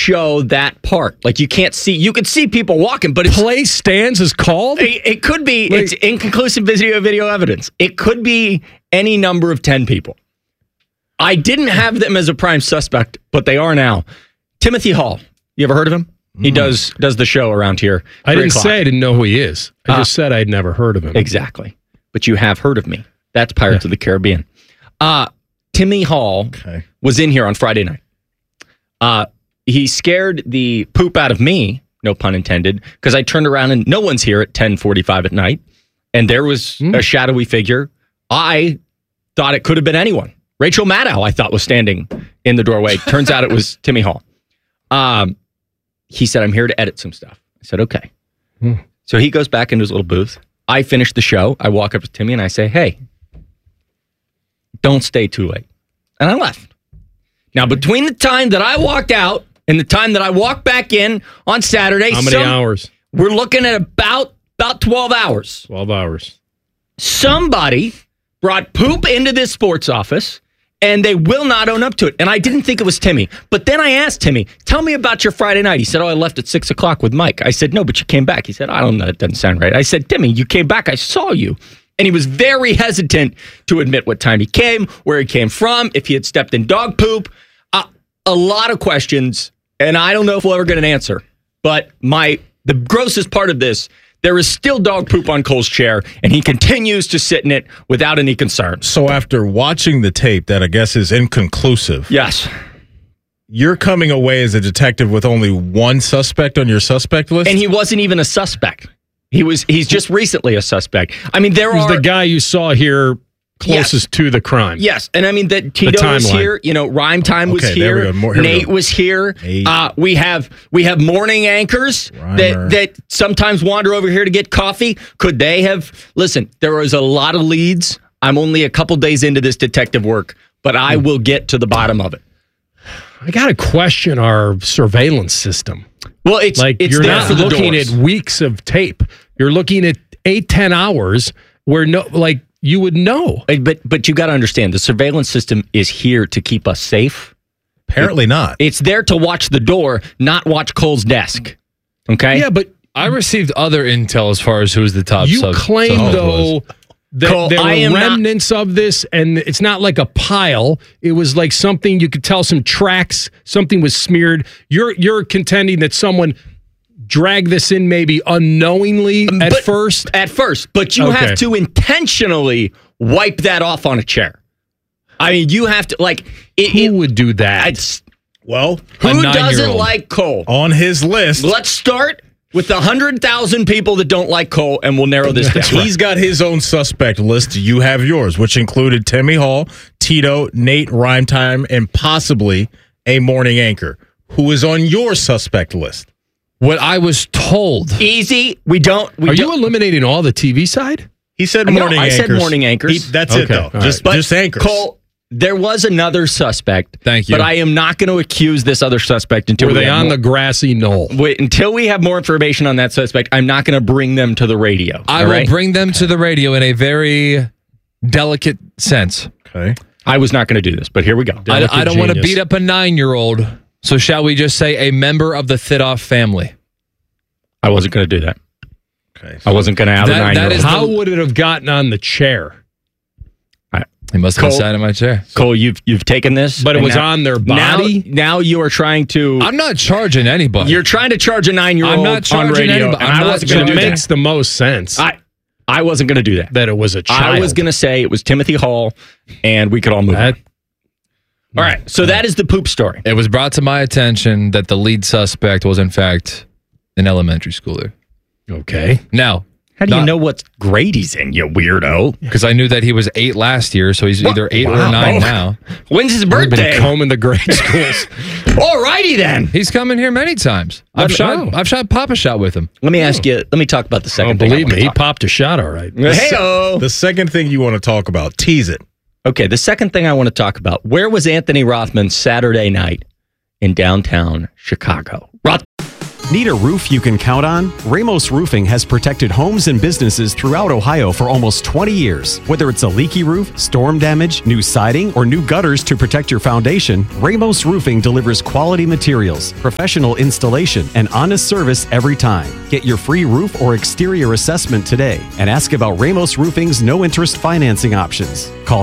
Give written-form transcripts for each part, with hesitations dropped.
show that part. Like, you can't see. You can see people walking, but it's... Play stands is called? It could be. It's inconclusive video evidence. It could be any number of 10 people. I didn't have them as a prime suspect, but they are now. Timothy Hall. You ever heard of him? He does the show around here. I didn't say I didn't know who he is. I just said I'd never heard of him. Exactly. But you have heard of me. That's Pirates of the Caribbean. Timmy Hall was in here on Friday night. He scared the poop out of me, no pun intended, because I turned around and no one's here at 10:45 at night, and there was a shadowy figure. I thought it could have been anyone. Rachel Maddow, I thought, was standing in the doorway. Turns out it was Timmy Hall. He said, I'm here to edit some stuff. I said, okay. So he goes back into his little booth. I finish the show. I walk up to Timmy and I say, hey, don't stay too late. And I left. Now, between the time that I walked out and the time that I walked back in on Saturday... How many hours? We're looking at about 12 hours. 12 hours. Somebody brought poop into this sports office, and they will not own up to it. And I didn't think it was Timmy. But then I asked Timmy, tell me about your Friday night. He said, I left at 6 o'clock with Mike. I said, no, but you came back. He said, I don't know. That doesn't sound right. I said, Timmy, you came back. I saw you. And he was very hesitant to admit what time he came, where he came from, if he had stepped in dog poop. A lot of questions, and I don't know if we'll ever get an answer. But the grossest part of this, there is still dog poop on Cole's chair, and he continues to sit in it without any concern. So after watching the tape that I guess is inconclusive. Yes. You're coming away as a detective with only one suspect on your suspect list? And he wasn't even a suspect. He's just recently a suspect. I mean, He's the guy you saw here closest to the crime. Yes, and I mean that Tito was here. Rhyme Time was here. Nate was here. We have morning anchors that sometimes wander over here to get coffee. Could they have? Listen, there was a lot of leads. I'm only a couple days into this detective work, but I will get to the bottom of it. I got to question our surveillance system. Well, it's you're not looking at weeks of tape. You're looking at 8-10 hours where you would know. But you got to understand, the surveillance system is here to keep us safe. Apparently not. It's there to watch the door, not watch Cole's desk. Okay? Yeah, but I received other intel as far as who's the top You claim, though, that Cole, there were remnants of this, and it's not like a pile. It was like something, you could tell some tracks, something was smeared. You're contending that someone dragged this in maybe unknowingly at first? At first, but you have to intentionally wipe that off on a chair. I mean, you have to, who would do that? Who doesn't like Cole? On his list. Let's start with the 100,000 people that don't like Cole, and we'll narrow this down. He's got his own suspect list. You have yours, which included Timmy Hall, Tito, Nate, Rhyme Time, and possibly a morning anchor. Who is on your suspect list? What I was told. Easy. Are you eliminating all the TV side? He said morning anchors. I said morning anchors. That's it, though. Just anchors. Cole, there was another suspect. Thank you. But I am not going to accuse this other suspect until Were they on the grassy knoll? Until we have more information on that suspect, I'm not going to bring them to the radio. I will bring them to the radio in a very delicate sense. Okay. I was not going to do this, but here we go. I don't want to beat up a 9-year-old. So shall we just say a member of the Thidoff family? I wasn't going to do that. Okay. I wasn't going to out a 9-year-old. How would it have gotten on the chair? He must have sat in my chair. Cole, you've taken this. But it was on their body? Now you are trying to... I'm not charging anybody. You're trying to charge a 9-year-old I'm not charging on radio. anybody. I wasn't going to do that. It makes the most sense. I wasn't going to do that. That it was a child. I was going to say it was Timothy Hall, and we could all move on. All right, so that is the poop story. It was brought to my attention that the lead suspect was, in fact, an elementary schooler. Okay. Now, how do you know what grade he's in, you weirdo? Because I knew that he was 8 last year, so he's either 8 or 9 now. When's his I've birthday? been combing the grade schools. All righty then. He's coming here many times. I've shot Papa Shot with him. Let me ask you. Let me talk about the second thing. Believe me, he popped a shot. All right. Hey-o. The second thing you want to talk about, tease it. Okay, the second thing I want to talk about. Where was Anthony Rothman Saturday night in downtown Chicago? Need a roof you can count on? Ramos Roofing has protected homes and businesses throughout Ohio for almost 20 years. Whether it's a leaky roof, storm damage, new siding, or new gutters to protect your foundation, Ramos Roofing delivers quality materials, professional installation, and honest service every time. Get your free roof or exterior assessment today and ask about Ramos Roofing's no-interest financing options. Call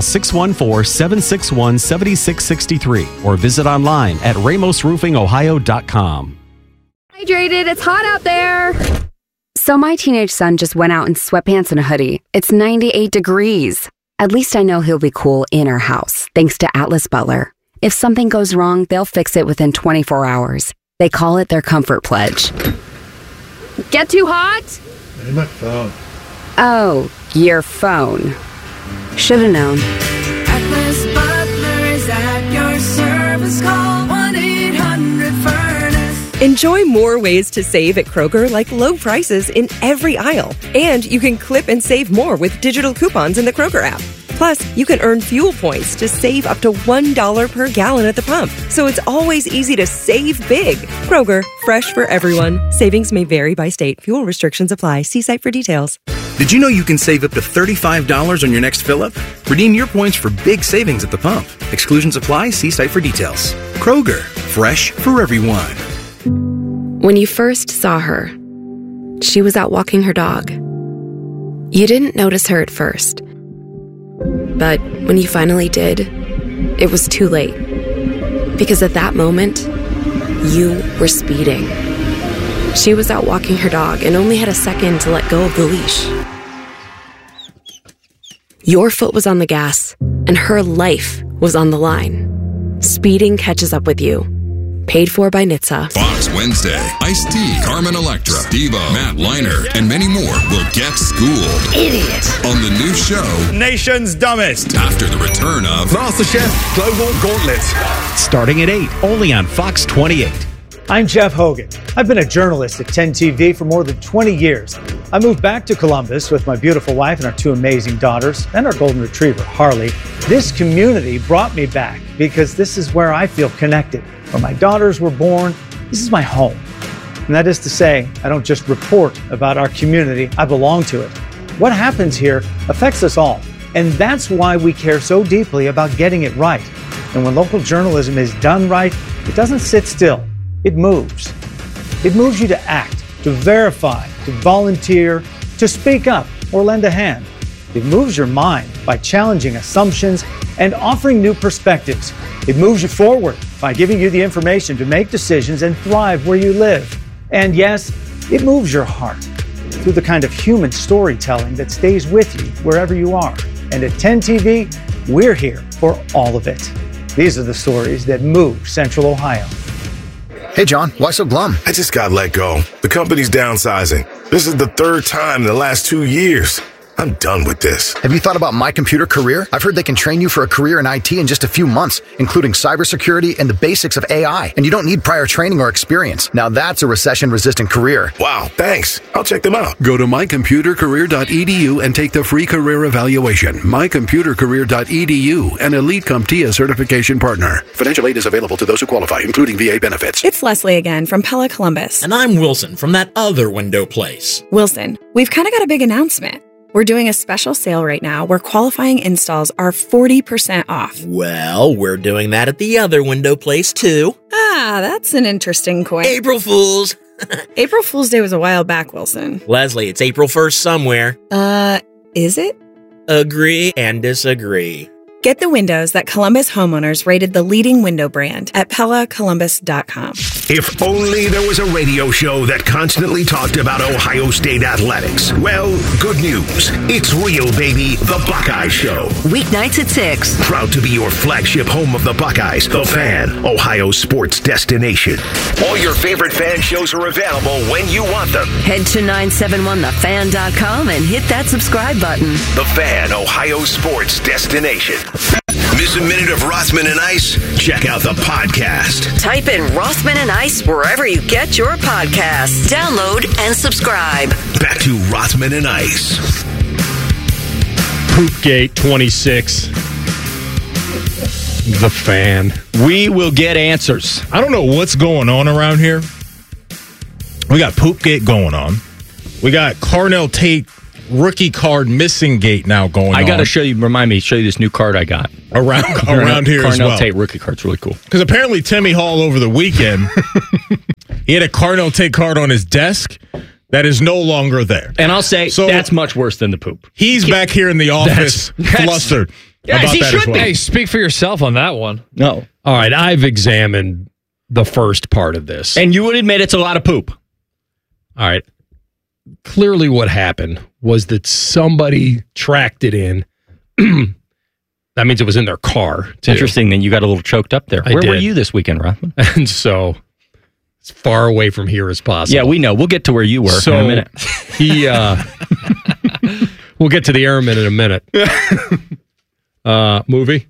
614-761-7663 or visit online at ramosroofingohio.com. Hydrated, it's hot out there. So my teenage son just went out in sweatpants and a hoodie. It's 98 degrees. At least I know he'll be cool in our house, thanks to Atlas Butler. If something goes wrong, they'll fix it within 24 hours. They call it their comfort pledge. Get too hot? Hey, my phone. Oh, your phone. Should've known. Atlas Butler is at your service. Call 1-800-FURNACE. Enjoy more ways to save at Kroger, like low prices in every aisle. And you can clip and save more with digital coupons in the Kroger app. Plus, you can earn fuel points to save up to $1 per gallon at the pump. So it's always easy to save big. Kroger, fresh for everyone. Savings may vary by state. Fuel restrictions apply. See site for details. Did you know you can save up to $35 on your next fill-up? Redeem your points for big savings at the pump. Exclusions apply. See site for details. Kroger, fresh for everyone. When you first saw her, she was out walking her dog. You didn't notice her at first. But when you finally did, it was too late. Because at that moment, you were speeding. She was out walking her dog and only had a second to let go of the leash. Your foot was on the gas, and her life was on the line. Speeding catches up with you. Paid for by NHTSA. Fox Wednesday. Ice-T, Carmen Electra, Steve-O, Matt Liner, and many more will get schooled. Idiot. On the new show, Nation's Dumbest. after the return of MasterChef Global Gauntlet. Starting at 8, only on Fox 28. I'm Jeff Hogan. I've been a journalist at 10 TV for more than 20 years. I moved back to Columbus with my beautiful wife and our 2 amazing daughters and our golden retriever, Harley. This community brought me back because this is where I feel connected. Where my daughters were born, this is my home. And that is to say, I don't just report about our community, I belong to it. What happens here affects us all. And that's why we care so deeply about getting it right. And when local journalism is done right, it doesn't sit still. It moves. It moves you to act, to verify, to volunteer, to speak up or lend a hand. It moves your mind by challenging assumptions and offering new perspectives. It moves you forward by giving you the information to make decisions and thrive where you live. And yes, it moves your heart through the kind of human storytelling that stays with you wherever you are. And at 10 TV, we're here for all of it. These are the stories that move Central Ohio. Hey, John, why so glum? I just got let go. The company's downsizing. This is the 3rd time in the last 2 years. I'm done with this. Have you thought about My Computer Career? I've heard they can train you for a career in IT in just a few months, including cybersecurity and the basics of AI. And you don't need prior training or experience. Now that's a recession-resistant career. Wow, thanks. I'll check them out. Go to mycomputercareer.edu and take the free career evaluation. Mycomputercareer.edu, an Elite CompTIA certification partner. Financial aid is available to those who qualify, including VA benefits. It's Leslie again from Pella Columbus. And I'm Wilson from that other window place. Wilson, we've kind of got a big announcement. We're doing a special sale right now where qualifying installs are 40% off. Well, we're doing that at the other window place too. Ah, that's an interesting coin. April Fools. April Fool's Day was a while back, Wilson. Leslie, it's April 1st somewhere. Is it? Agree and disagree. Get the windows that Columbus homeowners rated the leading window brand at PellaColumbus.com. If only there was a radio show that constantly talked about Ohio State athletics. Well, good news. It's real, baby. The Buckeye Show. Weeknights at 6. Proud to be your flagship home of the Buckeyes. The Fan, Ohio's sports destination. All your favorite fan shows are available when you want them. Head to 971thefan.com and hit that subscribe button. The Fan, Ohio's sports destination. Miss a minute of Rothman and Ice? Check out the podcast. Type in Rothman and Ice wherever you get your podcasts. Download and subscribe. Back to Rothman and Ice. Poopgate 26. The Fan. We will get answers. I don't know what's going on around here, We got Poopgate going on. We got Carnell Tate rookie card missing gate now going on. I got to show you this new card I got. Around here as well. Carnell Tate rookie card's really cool. Because apparently Timmy Hall over the weekend, he had a Carnell Tate card on his desk that is no longer there. And I'll say, that's much worse than the poop. He's back here in the office flustered about that as well. Hey, speak for yourself on that one. No. All right, I've examined the first part of this. And you would admit it's a lot of poop. All right. Clearly what happened was that somebody tracked it in. That means it was in their car, too. Interesting that you got a little choked up there. Where were you this weekend, Rothman? And so, as far away from here as possible. Yeah, we know. We'll get to where you were in a minute. We'll get to the airman in a minute. Movie?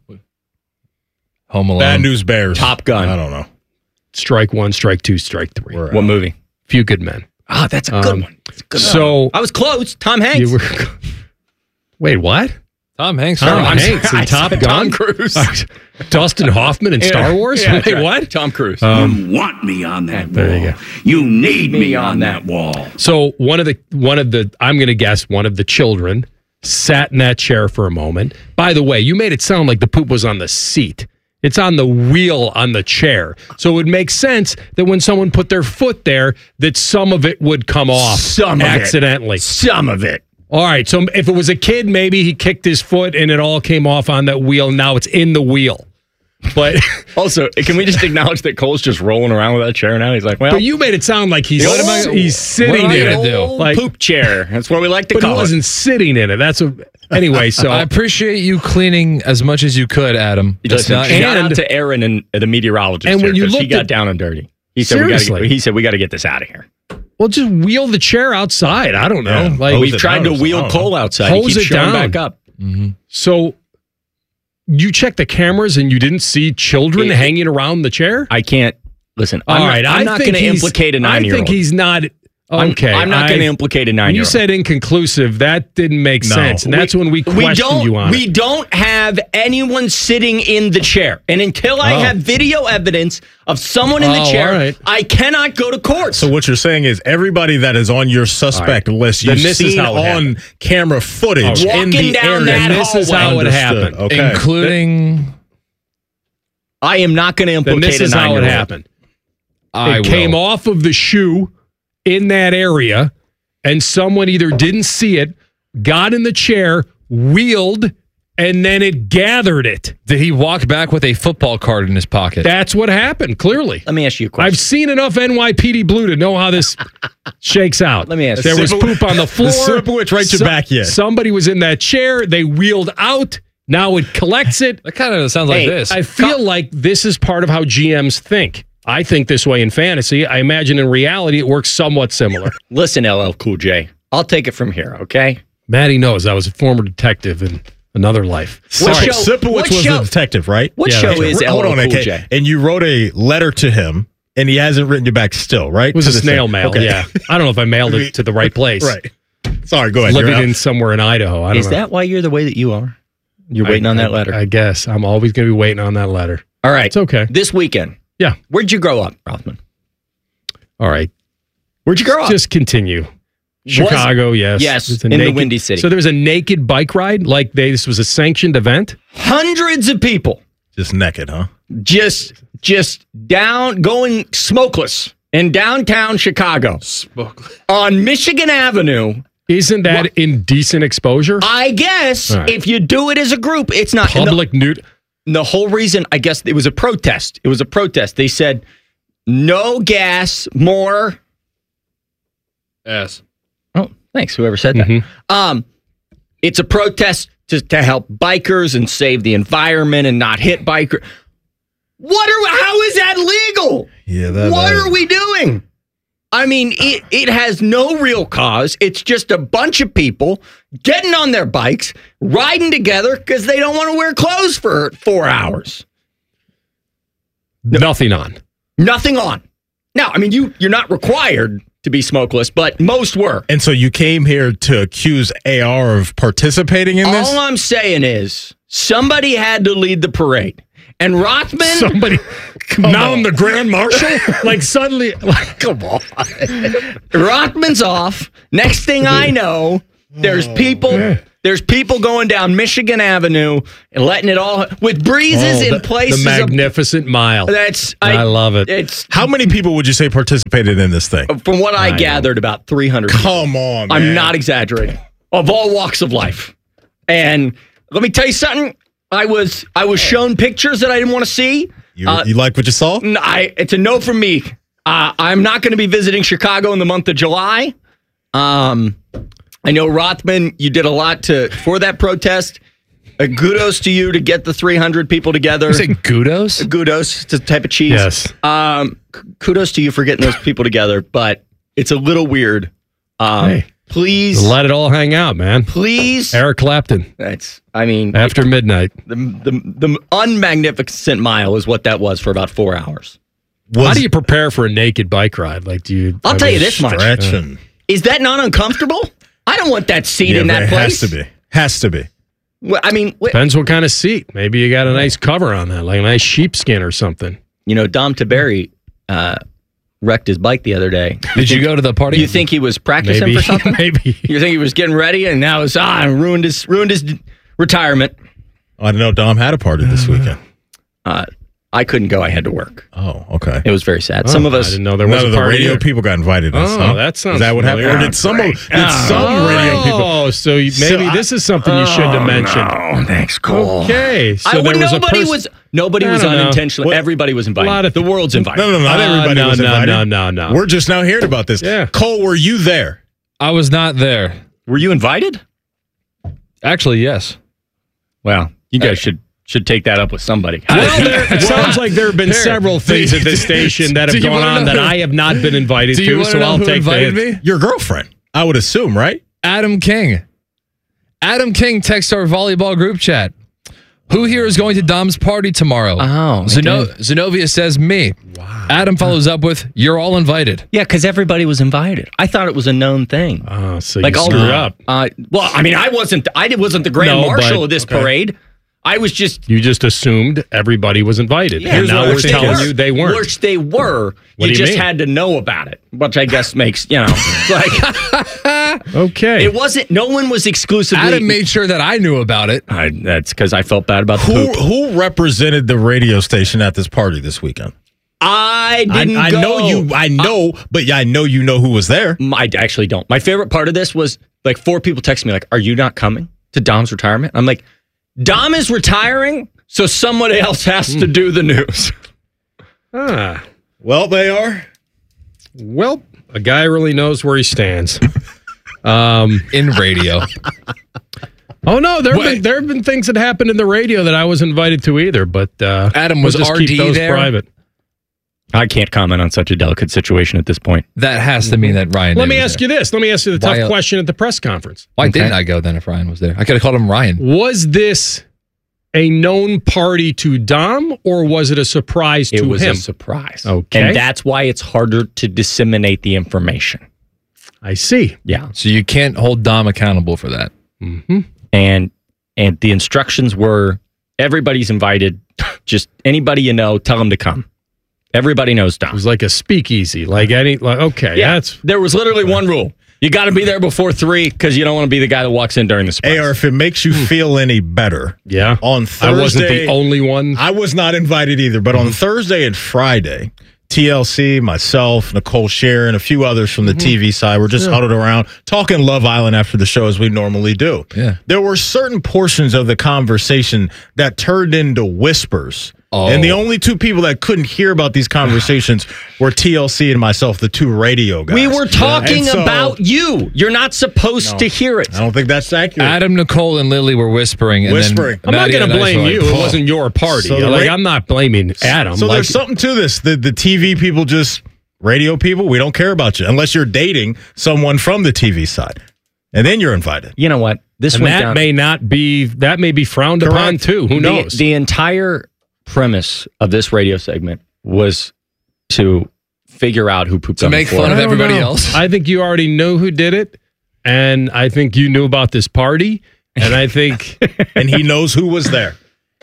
Home Alone. Bad News Bears. Top Gun. I don't know. Strike one, strike two, strike three. What movie? Few Good Men. Ah, that's a good one. That's a good so one. I was close. Tom Hanks. Wait, what? Tom Hanks. Tom Hanks in Top Gun? Tom Cruise. Dustin Hoffman in Star Wars? Yeah, Wait, what? Tom Cruise. You want me on that wall. There you go. You need me on that wall. So one of the I'm going to guess one of the children sat in that chair for a moment. By the way, you made it sound like the poop was on the seat. It's on the wheel on the chair. So it would make sense that when someone put their foot there, that some of it would come off accidentally. Some of it. All right. So if it was a kid, maybe he kicked his foot and it all came off on that wheel. Now it's in the wheel. But also, can we just acknowledge that Cole's just rolling around with that chair now? He's like, well. But you made it sound like he's sitting in it. Like, poop chair. That's what we like to call it. But he wasn't sitting in it. Anyway, so. I appreciate you cleaning as much as you could, Adam. Shout out to Aaron and the meteorologist. And when you he got down and dirty. He said, we got to get this out of here. Well, just wheel the chair outside. I don't know. Yeah. We've tried to wheel Cole outside. Hose he keeps it showing down. back up. Mm-hmm. So you checked the cameras and you didn't see children hanging around the chair? I can't. Listen, I'm not going to implicate a 9-year-old. I think he's not. Okay. I'm not going to implicate a 9-year-old. When you said inconclusive, that didn't make sense. And that's when we questioned you on it. We don't have anyone sitting in the chair. And until I have video evidence of someone in the chair, I cannot go to court. So what you're saying is everybody that is on your suspect list, you've seen on camera footage in the area. And this is how it happened. Okay. Including... I am not going to implicate this is how it happened. It came off of the shoe in that area, and someone either didn't see it, got in the chair, wheeled, and then it gathered it. Did he walk back with a football card in his pocket? That's what happened, clearly. Let me ask you a question. I've seen enough NYPD Blue to know how this shakes out. Let me ask you. There was poop on the floor. The Sipowicz right your back yet. Somebody was in that chair. They wheeled out. Now it collects it. That kind of sounds like this. I feel like this is part of how GMs think. I think this way in fantasy. I imagine in reality it works somewhat similar. Listen, LL Cool J, I'll take it from here, okay? Maddie knows I was a former detective in another life. Sipowicz was the detective, right? What show is LL Cool J? And you wrote a letter to him, and he hasn't written you back still, right? It was a snail mail, yeah. I don't know if I mailed it to the right place. Right. Sorry, go ahead. Living in somewhere in Idaho. I don't know. Is that why you're the way that you are? You're waiting on that letter? I guess. I'm always going to be waiting on that letter. All right. It's okay. This weekend. Yeah. Where'd you grow up, Rothman? All right. Where'd you grow up? Just continue. Chicago, yes. Yes, in the Windy City. So there was a naked bike ride? Like this was a sanctioned event? Hundreds of people. Just naked, huh? Just down, going smokeless in downtown Chicago. Smokeless. On Michigan Avenue. Isn't that indecent exposure? I guess if you do it as a group, it's not. Public nude. The whole reason, I guess, it was a protest. It was a protest. They said, no gas, more ass. Oh, thanks, whoever said that. It's a protest to help bikers and save the environment and not hit bikers. How is that legal? Yeah, what are we doing? I mean, it has no real cause. It's just a bunch of people getting on their bikes, riding together because they don't want to wear clothes for 4 hours. Nothing on. Nothing on. Now, I mean, you're not required to be smokeless, but most were. And so you came here to accuse AR of participating in this? All I'm saying is somebody had to lead the parade. And Rothman, Somebody now I'm the Grand Marshal? Like suddenly, like, come on. Rothman's off. Next thing I know, there's people going down Michigan Avenue and letting it all with breezes in places. The Magnificent Mile. I love it. How many people would you say participated in this thing? From what I gathered, about 300. Come on, man. I'm not exaggerating. Of all walks of life. And let me tell you something. I was shown pictures that I didn't want to see. You like what you saw? It's a no from me. I'm not going to be visiting Chicago in the month of July. I know, Rothman, you did a lot for that protest. Kudos to you to get the 300 people together. You say kudos? Kudos. It's a type of cheese. Yes. Kudos to you for getting those people together, but it's a little weird. Please. Let it all hang out, man. Please. Eric Clapton. After midnight. The unmagnificent mile is what that was for about 4 hours. How do you prepare for a naked bike ride? Like, I'll tell you this much. Is that not uncomfortable? I don't want that seat in that place. Has to be. Well, depends what kind of seat. Maybe you got a nice cover on that, like a nice sheepskin or something. You know, Dom Taberi wrecked his bike the other day. Did you go to the party? You think he was practicing for something? Maybe. You think he was getting ready and now it's ruined his retirement. I didn't know Dom had a party this weekend. I couldn't go. I had to work. Oh, okay. It was very sad. Some of us. I didn't know there was a the party radio here. people got invited. That sounds. Is that what happened? Or did some radio people? Oh, so maybe this is something you shouldn't have mentioned. No, thanks, Cole. Okay, so nobody was unintentional. Everybody was invited. The world's invited. No, not everybody was invited. No. We're just now hearing about this. Yeah. Cole, were you there? I was not there. Were you invited? Actually, yes. Well, you guys should take that up with somebody. It sounds like there have been several things at this station that have gone on that I have not been invited to, so I'll take that. Your girlfriend, I would assume, right? Adam King. Adam King texts our volleyball group chat. Who here is going to Dom's party tomorrow? Oh, Zenobia says me. Wow. Adam follows up with, you're all invited. Yeah, because everybody was invited. I thought it was a known thing. Oh, so you screwed up. I wasn't the grand marshal of this parade. I was just... You just assumed everybody was invited. Yeah, and now we're telling you they weren't. Which they were. You just had to know about it. Which I guess makes, like... Okay. It wasn't... No one was exclusively... Adam made sure that I knew about it. That's because I felt bad about the poop. Who represented the radio station at this party this weekend? I didn't go. But I know you know who was there. I actually don't. My favorite part of this was, like, 4 people texted me, like, are you not coming to Dom's retirement? I'm like... Dom is retiring, so somebody else has to do the news. Well, they are. Well, a guy really knows where he stands. In radio. Oh, no, there have been things that happened in the radio that I wasn't invited to either, but Adam, was just RD keep those there? private. I can't comment on such a delicate situation at this point. That has to mean that Ryan Let me ask you this. Let me ask you the tough question at the press conference. Why didn't I go then if Ryan was there? I could have called him Ryan. Was this a known party to Dom, or was it a surprise to him? It was a surprise. Okay. And that's why it's harder to disseminate the information. I see. Yeah. So you can't hold Dom accountable for that. Mm-hmm. And the instructions were, everybody's invited. Just anybody you know, tell them to come. Everybody knows Dom. It was like a speakeasy. There was literally one rule. You got to be there before 3 because you don't want to be the guy that walks in during the surprise. Or if it makes you feel any better. Yeah. On Thursday. I wasn't the only one. I was not invited either. But on Thursday and Friday, TLC, myself, Nicole Sharon, a few others from the TV side were just huddled around talking Love Island after the show as we normally do. Yeah. There were certain portions of the conversation that turned into whispers. Oh. And the only 2 people that couldn't hear about these conversations were TLC and myself, the 2 radio guys. We were talking about you. You're not supposed to hear it. I don't think that's accurate. Adam, Nicole, and Lily were whispering. And Whispering. I'm not going to blame you. It wasn't your party. So I'm not blaming Adam. So there's something to this. The TV people radio people, we don't care about you unless you're dating someone from the TV side. And then you're invited. You know what? That may be frowned upon too. Who knows? The entire premise of this radio segment was to figure out who pooped on the floor. To make fun of everybody else. I think you already know who did it, and I think you knew about this party, and I think... and he knows who was there.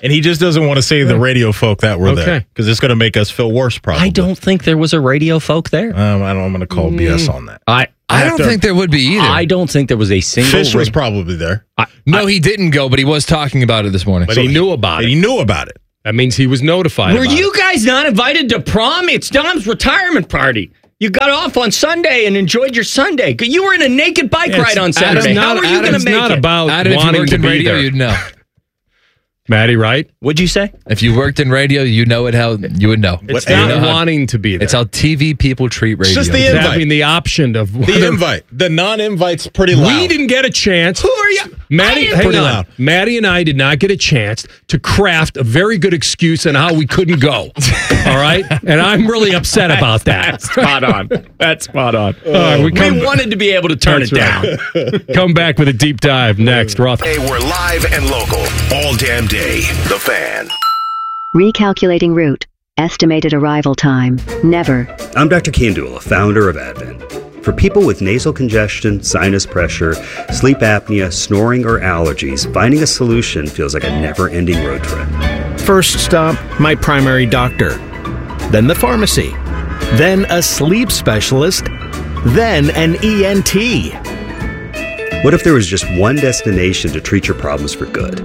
And he just doesn't want to say the radio folk that were there because it's going to make us feel worse, probably. I don't think there was a radio folk there. I'm going to call BS on that. I don't think there would be either. I don't think there was a single. Fish was probably there. No, he didn't go, but he was talking about it this morning. But he knew about it. He knew about it. That means he was notified. Were you guys not invited to prom? It's Dom's retirement party. You got off on Sunday and enjoyed your Sunday. You were in a naked bike ride on Saturday. How are you going to make not it? about Adam, if you wanting worked to in be radio, there. you'd know. Maddie, right? What'd you say? If you worked in radio, you know it. How you would know. It's not wanting to be there. It's how TV people treat radio. It's just the It's invite. having the option of The invite. The non-invite's pretty loud. We didn't get a chance. Who are you? Maddie, hang Pretty on. loud. Maddie and I did not get a chance to craft a very good excuse on how we couldn't go. All right? And I'm really upset about that. Spot on. That's spot on. All right, We wanted to be able to turn it down. Come back with a deep dive next. Roth. Hey, we're live and local all damn day. The Fan. Recalculating route. Estimated arrival time. Never. I'm Dr. Kandula, founder of Advent. For people with nasal congestion, sinus pressure, sleep apnea, snoring, or allergies, finding a solution feels like a never-ending road trip. First stop, my primary doctor. Then the pharmacy. Then a sleep specialist. Then an ENT. What if there was just one destination to treat your problems for good?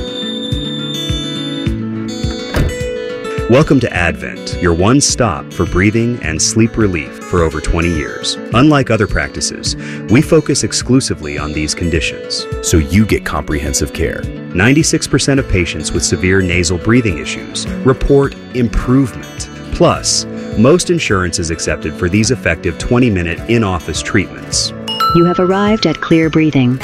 Welcome to Advent, your one stop for breathing and sleep relief for over 20 years. Unlike other practices, we focus exclusively on these conditions, so you get comprehensive care. 96% of patients with severe nasal breathing issues report improvement. Plus, most insurance is accepted for these effective 20-minute in-office treatments. You have arrived at Clear Breathing.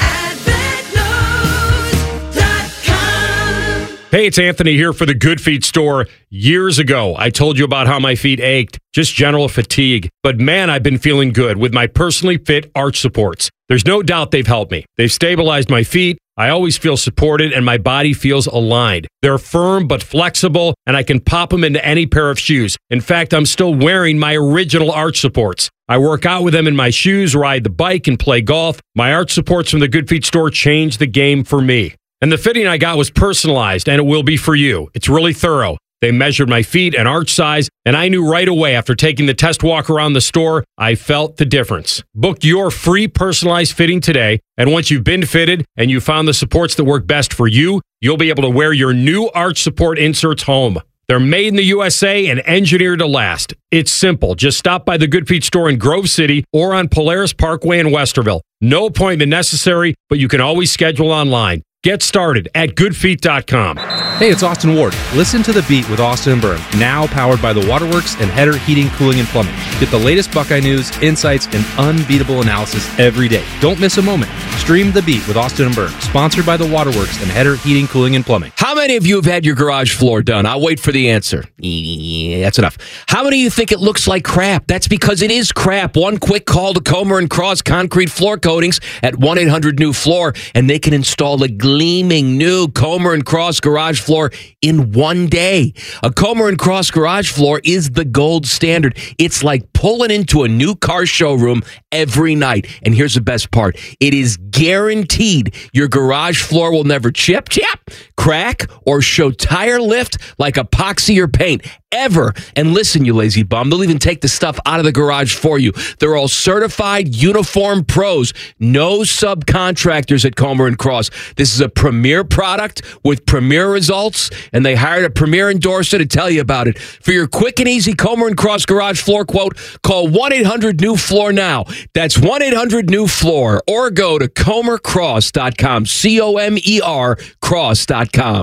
Hey, it's Anthony here for the Good Feet store. Years ago, I told you about how my feet ached, just general fatigue. But man, I've been feeling good with my personally fit arch supports. There's no doubt they've helped me. They've stabilized my feet. I always feel supported and my body feels aligned. They're firm but flexible, and I can pop them into any pair of shoes. In fact, I'm still wearing my original arch supports. I work out with them in my shoes, ride the bike, and play golf. My arch supports from the Good Feet store changed the game for me. And the fitting I got was personalized, and it will be for you. It's really thorough. They measured my feet and arch size, and I knew right away after taking the test walk around the store, I felt the difference. Book your free personalized fitting today, and once you've been fitted and you found the supports that work best for you, you'll be able to wear your new arch support inserts home. They're made in the USA and engineered to last. It's simple. Just stop by the Good Feet store in Grove City or on Polaris Parkway in Westerville. No appointment necessary, but you can always schedule online. Get started at goodfeet.com. Hey, it's Austin Ward. Listen to The Beat with Austin and Byrne, now powered by the Waterworks and Header Heating, Cooling, and Plumbing. Get the latest Buckeye news, insights, and unbeatable analysis every day. Don't miss a moment. Stream The Beat with Austin and Byrne, sponsored by the Waterworks and Header Heating, Cooling, and Plumbing. How many of you have had your garage floor done? I'll wait for the answer. Yeah, that's enough. How many of you think it looks like crap? That's because it is crap. One quick call to Comer & Cross Concrete Floor Coatings at 1-800-NEW-FLOOR, and they can install a gleaming new Comer & Cross garage floor in one day. A Comer & Cross garage floor is the gold standard. It's like pulling into a new car showroom every night. And here's the best part. It is guaranteed your garage floor will never chip, crack, or show tire lift like epoxy or paint. Ever. And listen, you lazy bum, they'll even take the stuff out of the garage for you. They're all certified uniform pros. No subcontractors at Comer & Cross. This is a premier product with premier results, and they hired a premier endorser to tell you about it. For your quick and easy Comer & Cross garage floor quote, call 1-800-NEW-FLOOR now. That's 1-800-NEW-FLOOR, or go to comercross.com, C-O-M-E-R cross.com.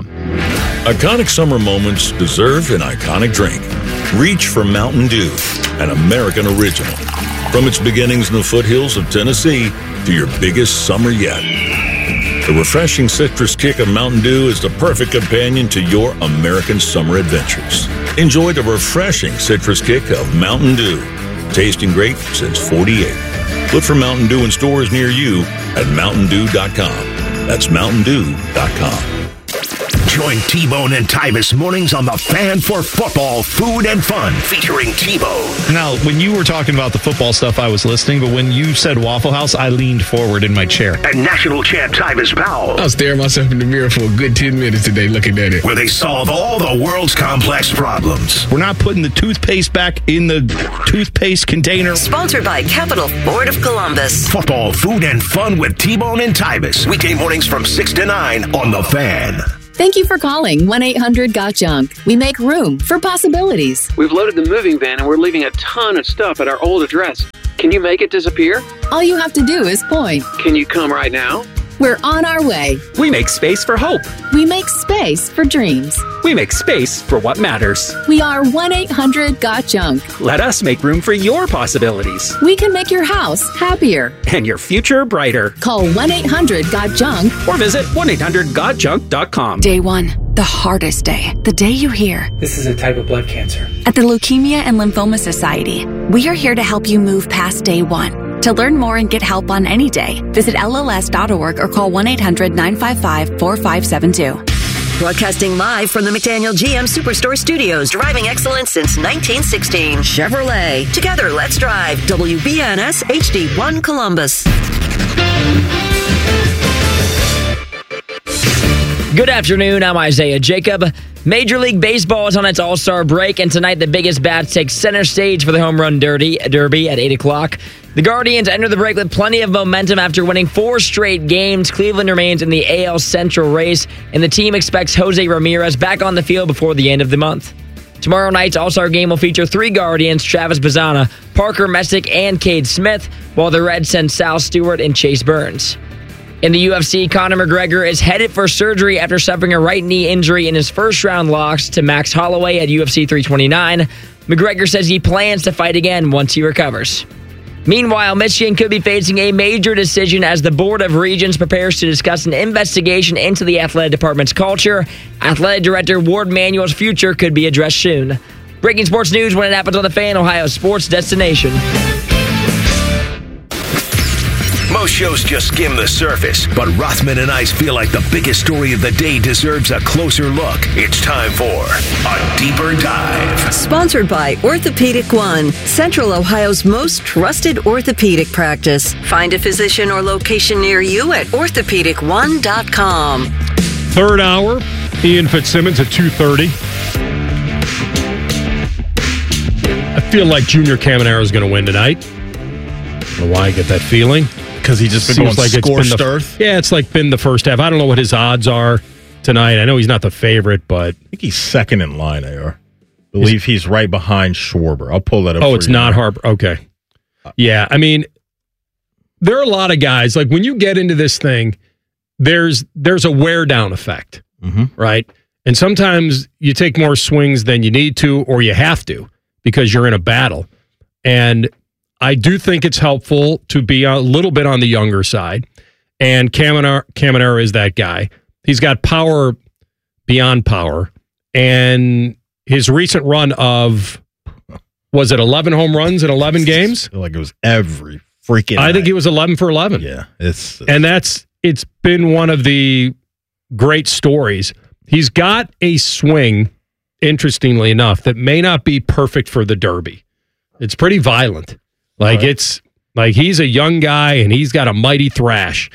Iconic summer moments deserve an iconic drink. Reach for Mountain Dew, an American original. From its beginnings in the foothills of Tennessee to your biggest summer yet. The refreshing citrus kick of Mountain Dew is the perfect companion to your American summer adventures. Enjoy the refreshing citrus kick of Mountain Dew. Tasting great since 48. Look for Mountain Dew in stores near you at mountaindew.com. That's mountaindew.com. Join T-Bone and Tyvis mornings on the Fan for football, food, and fun, featuring T-Bone. Now, when you were talking about the football stuff, I was listening, but when you said Waffle House, I leaned forward in my chair. And national champ Tyvis Powell. I was staring myself in the mirror for a good 10 minutes today looking at it. Where they solve all the world's complex problems. We're not putting the toothpaste back in the toothpaste container. Sponsored by Capital Ford of Columbus. Football, food, and fun with T-Bone and Tyvis. Weekday mornings from 6 to 9 on The Fan. Thank you for calling 1-800-GOT-JUNK. We make room for possibilities. We've loaded the moving van and we're leaving a ton of stuff at our old address. Can you make it disappear? All you have to do is point. Can you come right now? We're on our way. We make space for hope. We make space for dreams. We make space for what matters. We are 1-800-GOT-JUNK. Let us make room for your possibilities. We can make your house happier. And your future brighter. Call 1-800-GOT-JUNK. Or visit 1-800-GOT-JUNK.com. Day 1, the hardest day. The day you hear, this is a type of blood cancer. At the Leukemia and Lymphoma Society, we are here to help you move past day 1. To learn more and get help on any day, visit LLS.org or call 1-800-955-4572. Broadcasting live from the McDaniel GM Superstore Studios, driving excellence since 1916. Chevrolet. Together, let's drive. WBNS HD1 Columbus. Good afternoon, I'm Isaiah Jacob. Major League Baseball is on its All-Star break, and tonight the biggest bats take center stage for the Home Run Derby at 8 o'clock. The Guardians enter the break with plenty of momentum after winning 4 straight games. Cleveland remains in the AL Central race, and the team expects Jose Ramirez back on the field before the end of the month. Tomorrow night's All-Star game will feature 3 Guardians, Travis Bazzana, Parker Messick, and Cade Smith, while the Reds send Sal Stewart and Chase Burns. In the UFC, Conor McGregor is headed for surgery after suffering a right knee injury in his first-round loss to Max Holloway at UFC 329. McGregor says he plans to fight again once he recovers. Meanwhile, Michigan could be facing a major decision as the Board of Regents prepares to discuss an investigation into the athletic department's culture. Athletic Director Ward Manuel's future could be addressed soon. Breaking sports news when it happens on the Fan, Ohio's sports destination. Most shows just skim the surface, but Rothman and Ice feel like the biggest story of the day deserves a closer look. It's time for a deeper dive. Sponsored by Orthopedic One, Central Ohio's most trusted orthopedic practice. Find a physician or location near you at orthopedic1.com. Third hour, Ian Fitzsimmons at 2:30. I feel like Junior Caminero is going to win tonight. I don't know why I get that feeling. Because he just been going like scorched earth? Yeah, it's like been the first half. I don't know what his odds are tonight. I know he's not the favorite, but... I think he's second in line, AR. Believe he's right behind Schwarber. I'll pull that up. Oh, it's not Harper. Okay. Yeah, I mean, there are a lot of guys, like when you get into this thing, there's a wear-down effect, right? And sometimes you take more swings than you need to or you have to because you're in a battle. And I do think it's helpful to be a little bit on the younger side. And Caminero is that guy. He's got power beyond power. And his recent run of, was it 11 home runs in 11 games? I feel like it was every freaking I think he was 11 for 11. Yeah. It's been one of the great stories. He's got a swing, interestingly enough, that may not be perfect for the Derby. It's pretty violent. Like it's like he's a young guy and he's got a mighty thrash.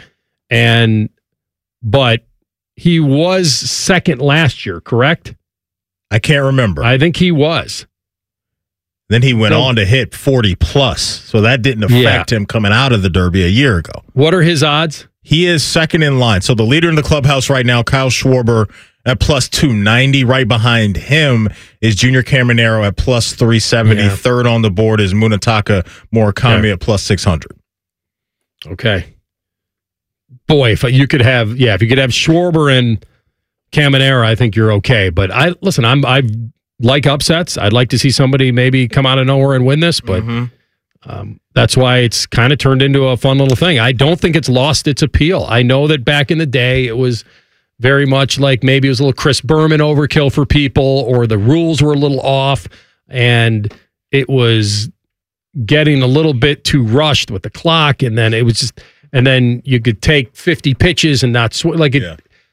But he was second last year, correct? I can't remember. I think he was. Then he went on to hit 40 plus. So that didn't affect him coming out of the Derby a year ago. What are his odds? He is second in line. So the leader in the clubhouse right now, Kyle Schwarber, at plus 290. Right behind him is Junior Caminero at plus 370. Yeah. Third on the board is Munetaka Murakami at plus 600. Okay. Boy, if you could have Schwarber and Caminero, I think you're okay. But I like upsets. I'd like to see somebody maybe come out of nowhere and win this, but that's why it's kind of turned into a fun little thing. I don't think it's lost its appeal. I know that back in the day it was very much like maybe it was a little Chris Berman overkill for people, or the rules were a little off, and it was getting a little bit too rushed with the clock, and then it was just, and then you could take 50 pitches and not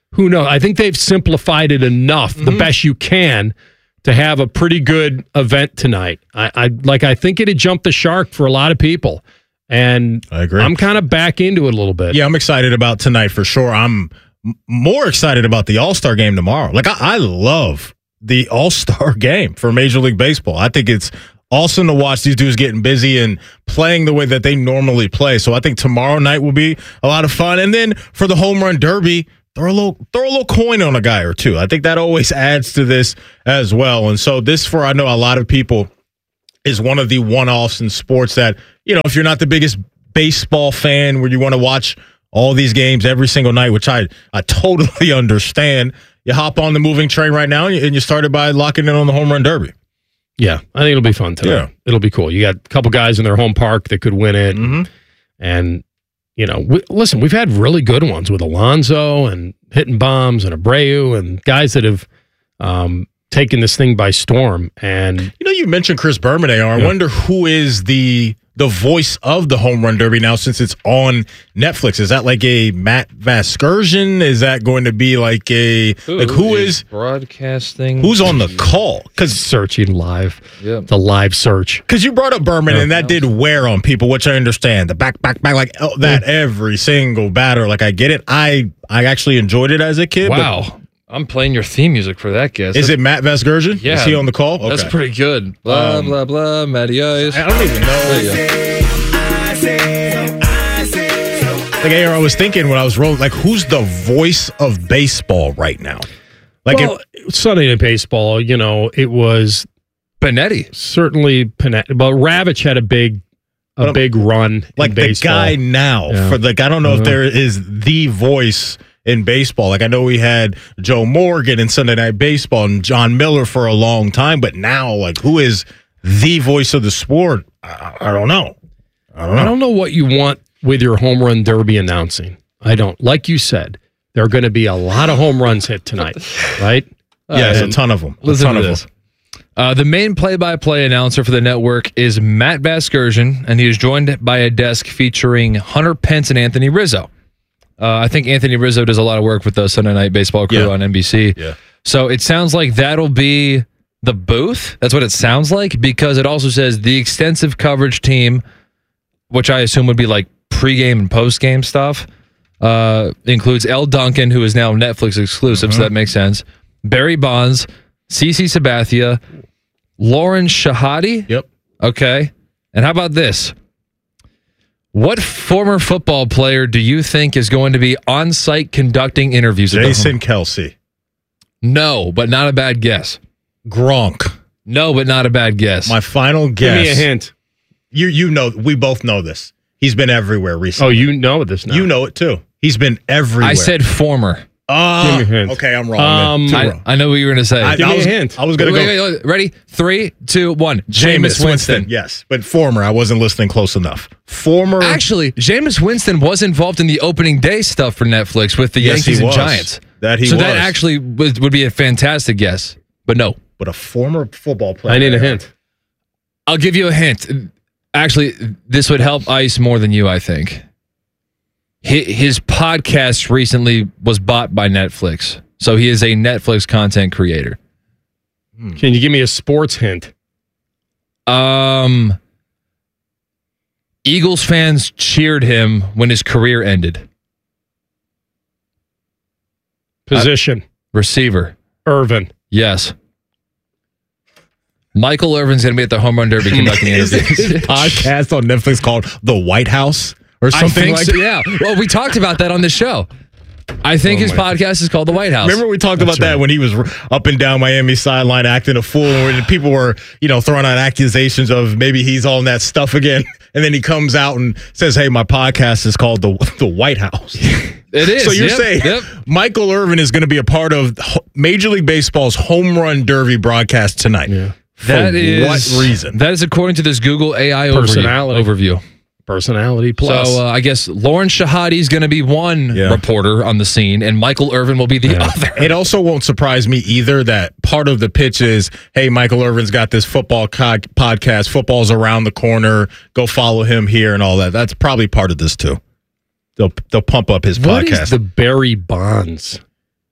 who knows? I think they've simplified it enough, the best you can, to have a pretty good event tonight. I think it'd jump the shark for a lot of people. And I agree. I'm kind of back into it a little bit. Yeah, I'm excited about tonight for sure. I'm more excited about the All-Star game tomorrow. Like, I love the All-Star game for Major League Baseball. I think it's awesome to watch these dudes getting busy and playing the way that they normally play. So I think tomorrow night will be a lot of fun. And then for the Home Run Derby, throw a little coin on a guy or two. I think that always adds to this as well. And so this, for I know a lot of people, is one of the one-offs in sports that, if you're not the biggest baseball fan where you want to watch all these games every single night, which I totally understand, you hop on the moving train right now and you started by locking in on the Home Run Derby. Yeah, I think it'll be fun tonight. Yeah. It'll be cool. You got a couple guys in their home park that could win it. And, listen, we've had really good ones with Alonso and hitting bombs and Abreu and guys that have taken this thing by storm. And you mentioned Chris Berman, AR. I wonder who is the voice of the Home Run Derby now since it's on Netflix. Is that like a Matt Vasgersian? Is that going to be like who is broadcasting? Who's on the call? Because searching live. Yeah. The live search. Because you brought up Berman and that did wear on people, which I understand. The back, like that every single batter. Like, I get it. I actually enjoyed it as a kid. Wow. I'm playing your theme music for that guess. Is it Matt Vasgersian? Yeah. Is he on the call? Okay. That's pretty good. Blah, blah, blah, Matty Ice. I don't even know. Like, I was thinking when I was rolling, like, who's the voice of baseball right now? Like, Sunday Night Baseball, it was Benetti. Certainly Benetti. But Ravitch had a big run like in baseball. The guy now. Yeah. For I don't know if there is the voice in baseball. Like, I know we had Joe Morgan in Sunday Night Baseball and John Miller for a long time, but now, like, who is the voice of the sport? I don't know. I don't know what you want with your Home Run Derby announcing. I don't. Like you said, there are going to be a lot of home runs hit tonight, right? Yes, a ton of them. Listen to this. The main play-by-play announcer for the network is Matt Vasgersian, and he is joined by a desk featuring Hunter Pence and Anthony Rizzo. I think Anthony Rizzo does a lot of work with the Sunday Night Baseball crew on NBC. Yeah. So it sounds like that'll be the booth. That's what it sounds like, because it also says the extensive coverage team, which I assume would be like pregame and postgame stuff, includes Elle Duncan, who is now Netflix exclusive, so that makes sense. Barry Bonds, CeCe Sabathia, Lauren Shahadi. Yep. Okay. And how about this? What former football player do you think is going to be on site conducting interviews? Jason Kelce. No, but not a bad guess. Gronk. No, but not a bad guess. My final guess. Give me a hint. You know, we both know this. He's been everywhere recently. Oh, you know this now. You know it too. He's been everywhere. I said former. Give me a hint. Okay, I'm wrong. I know what you were going to say. Give me a hint. I was going to go. Wait. Ready? 3, 2, 1. Jameis Winston. Yes, but former. I wasn't listening close enough. Former. Actually, Jameis Winston was involved in the opening day stuff for Netflix with the Yankees and Giants. That actually would be a fantastic guess. But no. But a former football player. I need a hint. I'll give you a hint. Actually, this would help Ice more than you, I think. His podcast recently was bought by Netflix. So he is a Netflix content creator. Can you give me a sports hint? Eagles fans cheered him when his career ended. Position. Receiver. Irvin. Yes. Michael Irvin's going to be at the Home Run Derby conducting interviews. His podcast on Netflix called The White House or something like that? Yeah. Well, we talked about that on the show. I think his podcast is called The White House. Remember we talked about that when he was up and down Miami sideline acting a fool, and people were, throwing out accusations of maybe he's on that stuff again, and then he comes out and says, "Hey, my podcast is called The White House." It is. So you're saying Michael Irvin is going to be a part of Major League Baseball's Home Run Derby broadcast tonight? Yeah. What reason? That is according to this Google AI overview. Personality plus. So I guess Lauren Shahadi is going to be one reporter on the scene, and Michael Irvin will be the other. It also won't surprise me either that part of the pitch is, hey, Michael Irvin's got this football podcast. Football's around the corner. Go follow him here and all that. That's probably part of this too. They'll pump up his podcast. What is the Barry Bonds?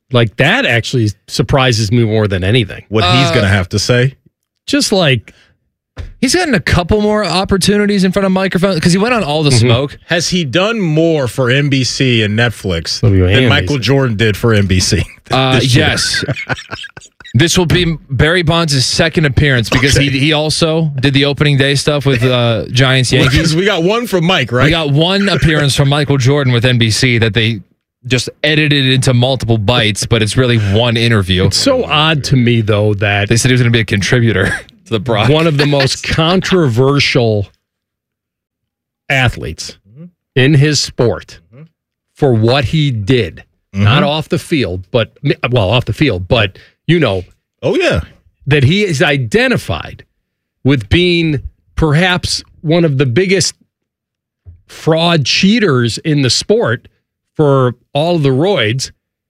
Like, that actually surprises me more than anything. What he's going to have to say? Just like... He's gotten a couple more opportunities in front of microphones because he went on All the Smoke. Has he done more for NBC and Netflix than Michael Jordan did for NBC? Yes. This will be Barry Bonds' second appearance because he also did the opening day stuff with Giants Yankees. We got one from Mike, right? We got one appearance from Michael Jordan with NBC that they just edited into multiple bites, but it's really one interview. It's so odd to me, though, that they said he was going to be a contributor to the broadcast. One of the most controversial athletes in his sport for what he did, not off the field, but off the field, but that he is identified with being perhaps one of the biggest fraud cheaters in the sport for all of the roids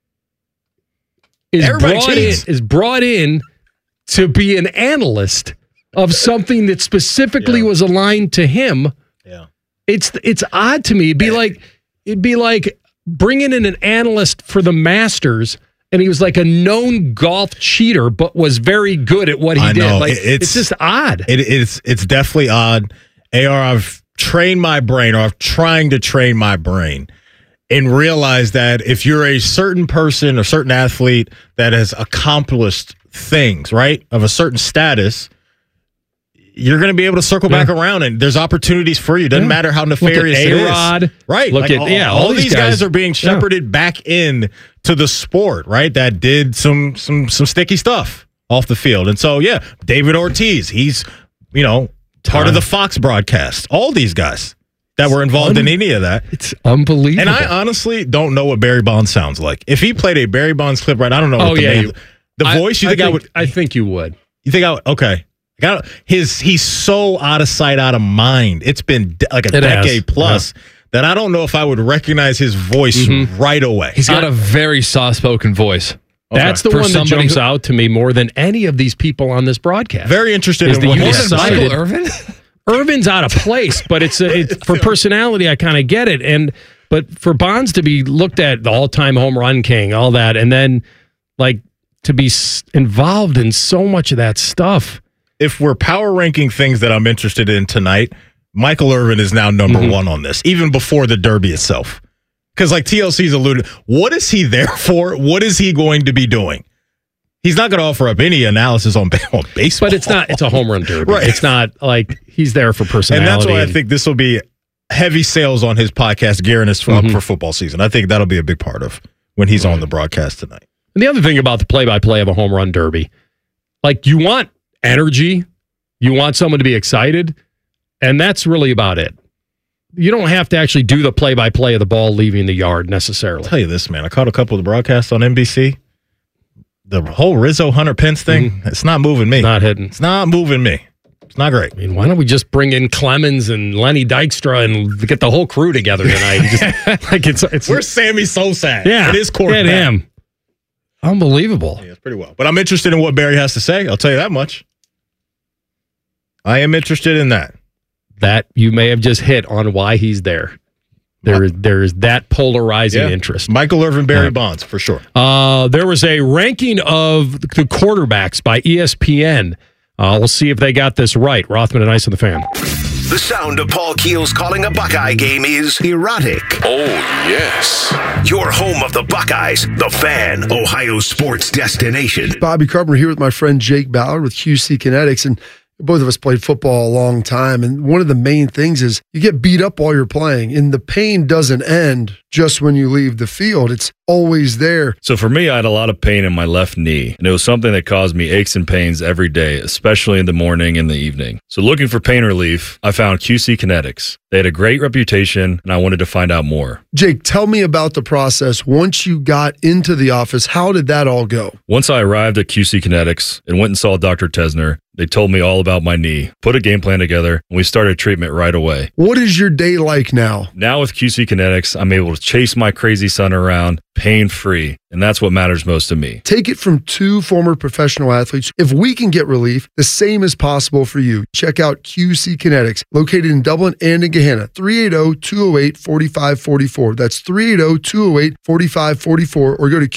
is brought in to be an analyst of something that specifically was aligned to him. Yeah. It's odd to me. It'd be like bringing in an analyst for the Masters, and he was like a known golf cheater, but was very good at what he did. Know. Like, it's just odd. It's definitely odd. I've trained my brain, or I'm trying to train my brain, and realize that if you're a certain person or certain athlete that has accomplished things, right, of a certain status, you're going to be able to circle back around, and there's opportunities for you. Doesn't matter how nefarious it is. Right. Look all these guys are being shepherded back in to the sport, right, that did some sticky stuff off the field. And so, David Ortiz, he's, part of the Fox broadcast. All these guys that were involved in any of that. It's unbelievable. And I honestly don't know what Barry Bonds sounds like. If he played a Barry Bonds clip right, I don't know what the voice, you think I would? I think you would. You think I would? Okay. He's so out of sight, out of mind. It's been like a decade plus that I don't know if I would recognize his voice right away. He's got a very soft-spoken voice. That's the one that jumps out to me more than any of these people on this broadcast. Very interested in what he's Michael Irvin? Irvin's out of place, but it's for personality, I kind of get it. But for Bonds to be looked at the all-time home run king, all that, and then like to be involved in so much of that stuff. If we're power ranking things that I'm interested in tonight, Michael Irvin is now number one on this, even before the Derby itself. Because like TLC's alluded, what is he there for? What is he going to be doing? He's not going to offer up any analysis on baseball. But it's a home run derby. Right. It's not like he's there for personality. And that's why I think this will be heavy sales on his podcast, gearing us up for football season. I think that'll be a big part of when he's on the broadcast tonight. And the other thing about the play-by-play of a home run derby, like you want energy, you want someone to be excited, and that's really about it. You don't have to actually do the play-by-play of the ball leaving the yard necessarily. I'll tell you this, man. I caught a couple of the broadcasts on NBC. The whole Rizzo Hunter Pence thing, it's not moving me. Not hitting. It's not moving me. It's not great. I mean, why don't we just bring in Clemens and Lenny Dykstra and get the whole crew together tonight? It's Where's Sammy Sosa? Yeah, it is quarterback. Get him. Unbelievable. Yeah, it's pretty well. But I'm interested in what Barry has to say. I'll tell you that much. I am interested in that. That you may have just hit on why he's there. There is that polarizing interest. Michael Irvin, Barry Bonds, for sure. There was a ranking of the quarterbacks by ESPN. We'll see if they got this right. Rothman and Ice on the Fan. The sound of Paul Keels calling a Buckeye game is erotic. Oh, yes. Your home of the Buckeyes, the Fan, Ohio sports destination. Bobby Carpenter here with my friend Jake Ballard with QC Kinetics, and both of us played football a long time, and one of the main things is you get beat up while you're playing, and the pain doesn't end just when you leave the field. It's always there. So for me, I had a lot of pain in my left knee, and it was something that caused me aches and pains every day, especially in the morning and the evening. So looking for pain relief, I found QC Kinetics. They had a great reputation, and I wanted to find out more. Jake, tell me about the process. Once you got into the office, how did that all go? Once I arrived at QC Kinetics and went and saw Dr. Tesner, they told me all about my knee, put a game plan together, and we started treatment right away. What is your day like now? Now with QC Kinetics, I'm able to chase my crazy son around pain-free. And that's what matters most to me. Take it from two former professional athletes. If we can get relief, the same is possible for you. Check out QC Kinetics, located in Dublin and in Gahanna. 380-208-4544. That's 380-208-4544, or go to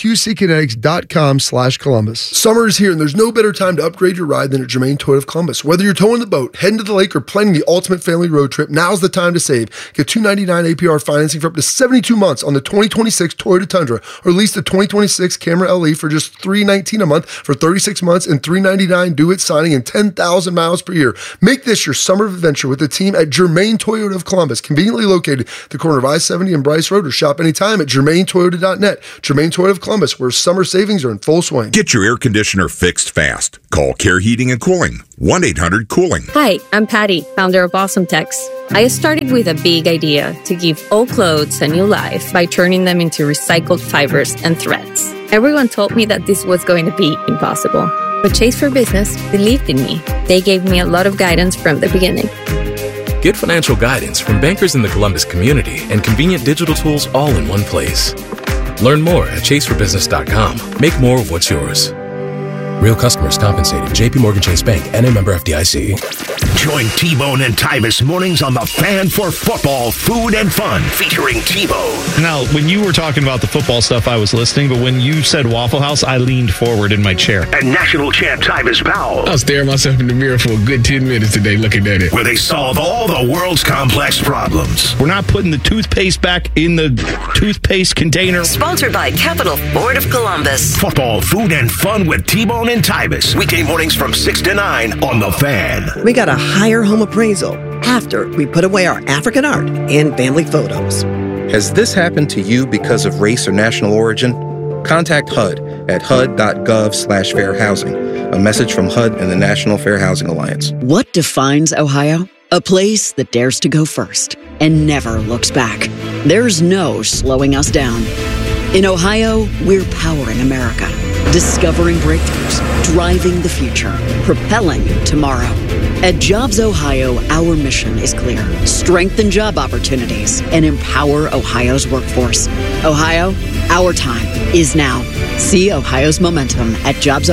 qckinetics.com/Columbus. Summer is here, and there's no better time to upgrade your ride than at Germain Toyota of Columbus. Whether you're towing the boat, heading to the lake, or planning the ultimate family road trip, now's the time to save. Get $299 APR financing for up to 72 months on the 2026 Toyota Tundra, or lease the 2026 Camry LE for just $319 a month for 36 months and $399 due at signing and 10,000 miles per year. Make this your summer adventure with the team at Germain Toyota of Columbus, conveniently located at the corner of I-70 and Bryce Road, or shop anytime at germaintoyota.net. Germain Toyota of Columbus, where summer savings are in full swing. Get your air conditioner fixed fast. Call Care Heating and Cooling, 1-800-COOLING. Hi, I'm Patty, founder of Awesome Tex. I started with a big idea to give old clothes a new life by turning them into recycled fibers and threads. Everyone told me that this was going to be impossible, but Chase for Business believed in me. They gave me a lot of guidance from the beginning. Get financial guidance from bankers in the Columbus community and convenient digital tools all in one place. Learn more at chaseforbusiness.com. Make more of what's yours. Real customers compensated. JP Morgan Chase Bank, NA member FDIC. Join T-Bone and Tyvus mornings on The Fan for football, food, and fun, featuring T-Bone. Now, when you were talking about the football stuff, I was listening, but when you said Waffle House, I leaned forward in my chair. And national champ Tyvus Powell. I was staring myself in the mirror for a good 10 minutes today looking at it. Where they solve all the world's complex problems. We're not putting the toothpaste back in the toothpaste container. Sponsored by Capital Ford of Columbus. Football, food, and fun with T-Bone and Tyvus. Weekday mornings from 6 to 9 on The Fan. We got a higher home appraisal after we put away our African art and family photos. Has this happened to you because of race or national origin? Contact HUD at hud.gov/fair housing. A message from HUD and the National Fair Housing Alliance. What defines Ohio? A place that dares to go first and never looks back. There's no slowing us down. In Ohio, we're powering America, discovering breakthroughs, driving the future, propelling tomorrow. At Jobs Ohio, our mission is clear. Strengthen job opportunities and empower Ohio's workforce. Ohio, our time is now. See Ohio's momentum at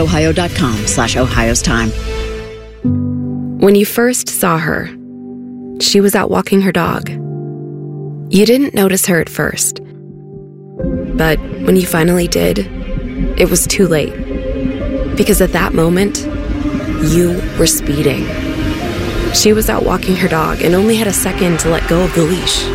jobsohio.com/Ohio's time. When you first saw her, she was out walking her dog. You didn't notice her at first. But when you finally did, it was too late. Because at that moment, you were speeding. She was out walking her dog and only had a second to let go of the leash.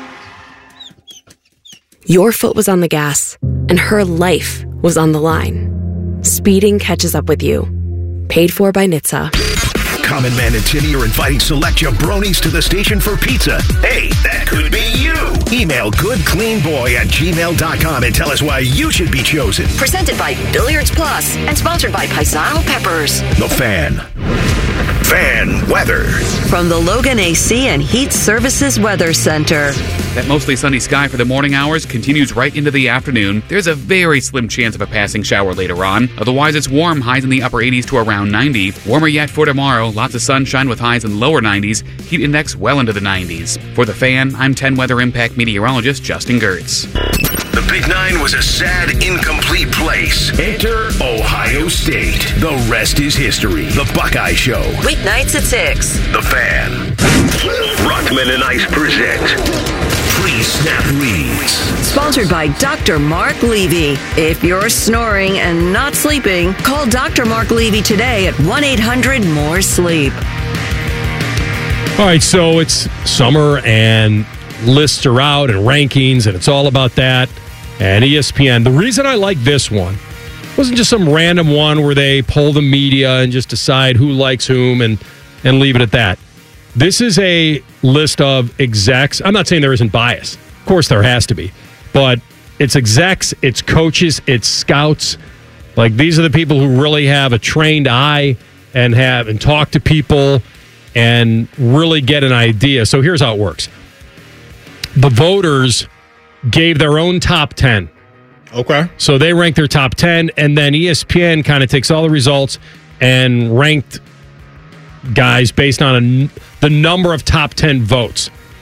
Your foot was on the gas, and her life was on the line. Speeding catches up with you. Paid for by NHTSA. Common Man and Tinny are inviting select jabronis to the station for pizza. Hey, that could be you. Email goodcleanboy@gmail.com and tell us why you should be chosen. Presented by Billiards Plus and sponsored by Paisano Peppers. The Fan. Fan weather. From the Logan AC and Heat Services Weather Center. That mostly sunny sky for the morning hours continues right into the afternoon. There's a very slim chance of a passing shower later on. Otherwise, it's warm, highs in the upper 80s to around 90. Warmer yet for tomorrow. Lots of sunshine with highs in lower 90s. Heat index well into the 90s. For The Fan, I'm 10 Weather Impact meteorologist Justin Gertz. The Big Nine was a sad, incomplete place. Enter Ohio State. The rest is history. The Buckeye Show. Weeknights at 6. The Fan. Rockman and Ice present Pre-Snap Reads. Sponsored by Dr. Mark Levy. If you're snoring and not sleeping, call Dr. Mark Levy today at 1-800-MORE-SLEEP. All right, so it's summer and lists are out and rankings, and it's all about that. And ESPN, the reason I like this one wasn't just some random one where they poll the media and just decide who likes whom and leave it at that. This is a list of execs. I'm not saying there isn't bias. Of course there has to be. But it's execs, it's coaches, it's scouts. Like, these are the people who really have a trained eye and talk to people and really get an idea. So here's how it works. The voters gave their own top 10. Okay. So they ranked their top 10, and then ESPN kind of takes all the results and ranked guys based on the number of top 10 votes.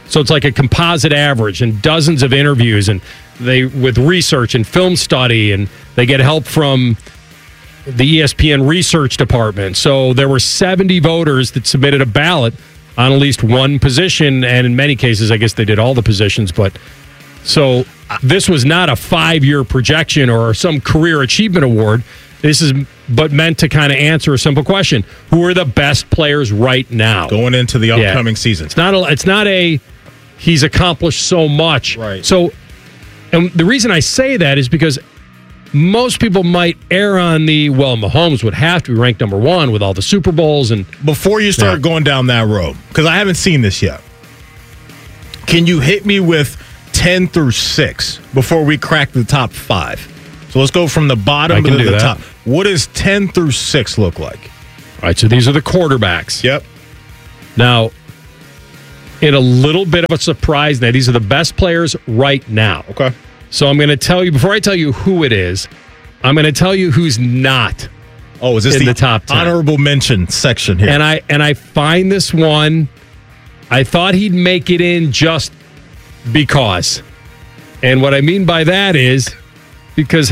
So it's like a composite average and dozens of interviews, and they with research and film study, and they get help from the ESPN research department. So there were 70 voters that submitted a ballot on at least one position, and in many cases, I guess they did all the positions. But so this was not a 5-year projection or some career achievement award. This is but meant to kind of answer a simple question: who are the best players right now going into the upcoming season? It's not a he's accomplished so much. Right. So, and the reason I say that is because most people might err on Mahomes would have to be ranked number 1 with all the Super Bowls. And before you start going down that road, because I haven't seen this yet, can you hit me with 10 through 6 before we crack the top 5? So let's go from the bottom to the top. What does 10 through 6 look like? All right, so these are the quarterbacks. Yep. Now, in a little bit of a surprise, now these are the best players right now. Okay. So I'm going to tell you, before I tell you who it is, I'm going to tell you who's not. Oh, is this in the top 10? Honorable mention section here? And I find this one, I thought he'd make it in just because. And what I mean by that is because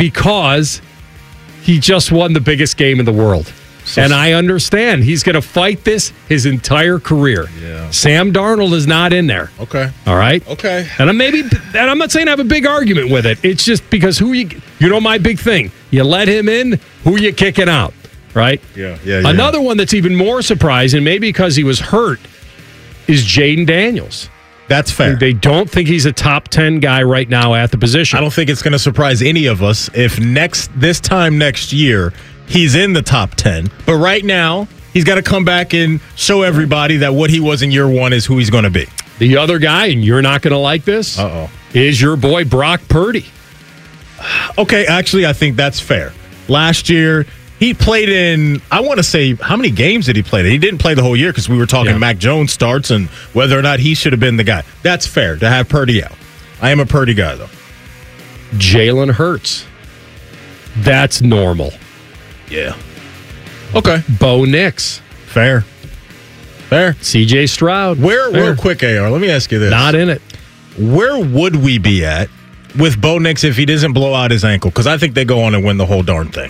he just won the biggest game in the world. And I understand he's going to fight this his entire career. Yeah. Sam Darnold is not in there. Okay. All right. Okay. And I'm not saying I have a big argument with it. It's just because my big thing. You let him in, who you kicking out, right? Yeah. Another one that's even more surprising, maybe because he was hurt, is Jaden Daniels. That's fair. They don't think he's a top 10 guy right now at the position. I don't think it's going to surprise any of us if this time next year he's in the top 10. But right now, he's got to come back and show everybody that what he was in year 1 is who he's going to be. The other guy, and you're not going to like this, is your boy Brock Purdy. Okay, actually, I think that's fair. Last year, he played in, I want to say, how many games did he play? He didn't play the whole year because we were talking Mac Jones starts and whether or not he should have been the guy. That's fair to have Purdy out. I am a Purdy guy, though. Jalen Hurts. That's normal. Yeah. Okay. Bo Nix. Fair. CJ Stroud. Real quick, AR, let me ask you this. Not in it. Where would we be at with Bo Nix if he doesn't blow out his ankle? Because I think they go on and win the whole darn thing.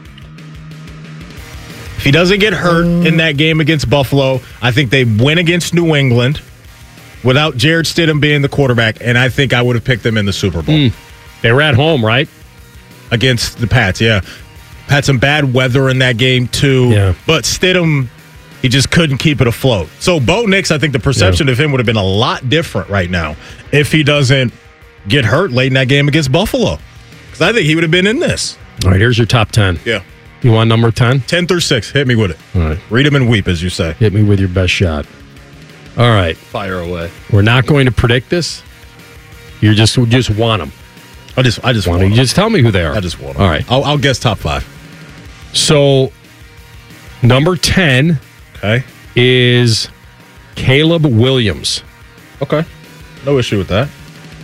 If he doesn't get hurt in that game against Buffalo, I think they win against New England without Jared Stidham being the quarterback, and I think I would have picked them in the Super Bowl. They were at home, right? Against the Pats, yeah. Had some bad weather in that game, too. Yeah. But Stidham, he just couldn't keep it afloat. So, Bo Nix, I think the perception of him would have been a lot different right now if he doesn't get hurt late in that game against Buffalo. Because I think he would have been in this. All right, here's your top 10. Yeah. You want number 10? 10 through 6. Hit me with it. All right. Read them and weep, as you say. Hit me with your best shot. All right. Fire away. We're not going to predict this. You just want them. I just want them. You just tell me who they are. I just want them. All right. I'll guess top 5. So, number 10 is Caleb Williams. Okay. No issue with that.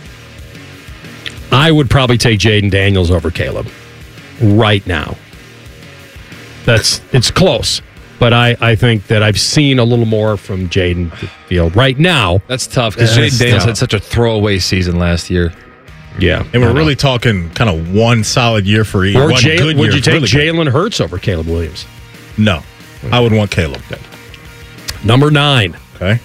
I would probably take Jaden Daniels over Caleb right now. It's close, but I think that I've seen a little more from Jaden Field right now. That's tough because Jaden Daniels had such a throwaway season last year. Yeah, and we're really talking kind of one solid year for each. Would you take Jalen Hurts over Caleb Williams? No, I would want Caleb. Number 9. Okay.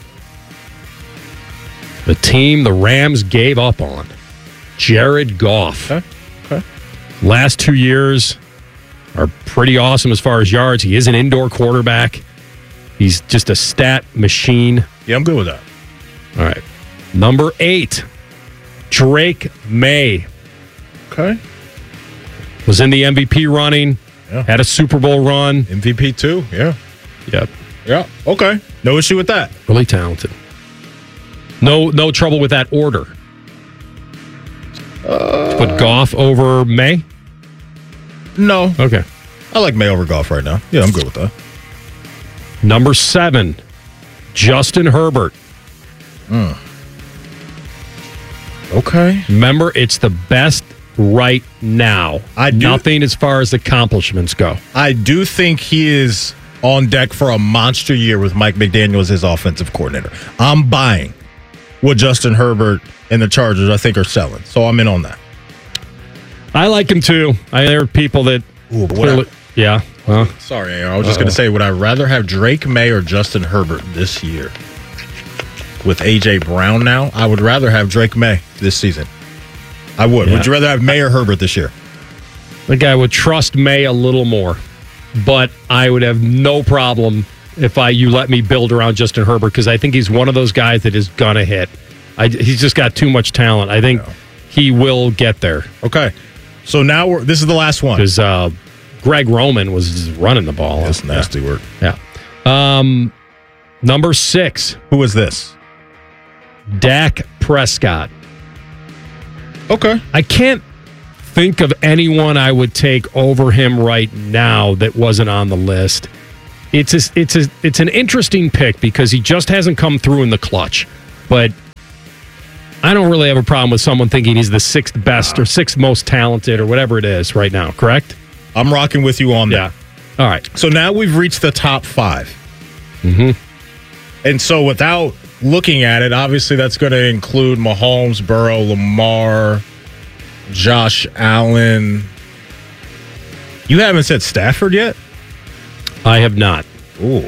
The team the Rams gave up on. Jared Goff. Okay. Last 2 years are pretty awesome as far as yards. He is an indoor quarterback. He's just a stat machine. Yeah, I'm good with that. All right. Number 8. Drake May. Okay. Was in the MVP running. Yeah. Had a Super Bowl run. MVP too. Yeah. Yep. Yeah. Okay. No issue with that. Really talented. No trouble with that order. Put Goff over May? No. Okay. I like May over Goff right now. Yeah, I'm good with that. Number 7. Justin Herbert. Okay. Remember, it's the best right now. Nothing as far as accomplishments go. I do think he is on deck for a monster year with Mike McDaniel as his offensive coordinator. I'm buying. what Justin Herbert and the Chargers, I think, are selling. So I'm in on that. I like him too. There are people that. Yeah. Well, sorry, Aaron. I was just going to say, would I rather have Drake May or Justin Herbert this year? With A.J. Brown now, I would rather have Drake May this season. I would. Yeah. Would you rather have May or Herbert this year? I think I would trust May a little more, but I would have no problem if you let me build around Justin Herbert, because I think he's one of those guys that is going to hit. He's just got too much talent. I think he will get there. Okay. So now this is the last one. Because Greg Roman was running the ball. That's nasty work. Yeah. Number 6. Who is this? Dak Prescott. Okay. I can't think of anyone I would take over him right now that wasn't on the list. It's an interesting pick because he just hasn't come through in the clutch. But I don't really have a problem with someone thinking he's the 6th best or 6th most talented or whatever it is right now, correct? I'm rocking with you on that. All right. So now we've reached the top 5. Mm-hmm. And so without looking at it, obviously that's going to include Mahomes, Burrow, Lamar, Josh Allen. You haven't said Stafford yet? I have not. Ooh.